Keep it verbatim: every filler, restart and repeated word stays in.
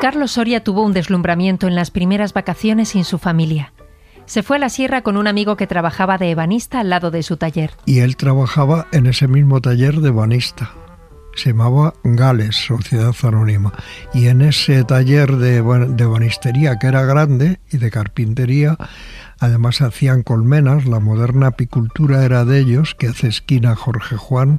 Carlos Soria tuvo un deslumbramiento en las primeras vacaciones sin su familia. Se fue a la sierra con un amigo que trabajaba de ebanista al lado de su taller. Y él trabajaba en ese mismo taller de ebanista. Se llamaba Gales, Sociedad Anónima. Y en ese taller de, de ebanistería, que era grande, y de carpintería, además hacían colmenas. La moderna apicultura era de ellos, que hace esquina Jorge Juan,